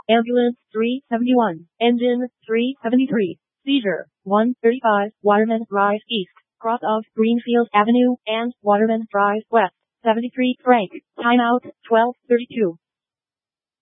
Ambulance 371. Engine 373. Seizure 135. Waterman Drive East, cross of Greenfield Avenue and Waterman Drive West. 73 Frank. Timeout 12:32.